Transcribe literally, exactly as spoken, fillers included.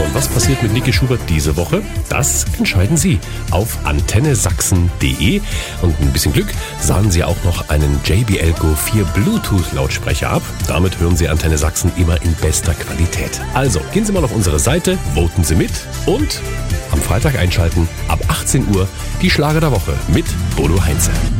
Und was passiert mit Niki Schubert diese Woche? Das entscheiden Sie auf antenne sachsen punkt de. Und ein bisschen Glück sahen Sie auch noch einen J B L Go vier Bluetooth-Lautsprecher ab. Damit hören Sie Antenne Sachsen immer in bester Qualität. Also, gehen Sie mal auf unsere Seite, voten Sie mit und am Freitag einschalten, ab achtzehn Uhr, die Schlager der Woche mit Bodo Heinze.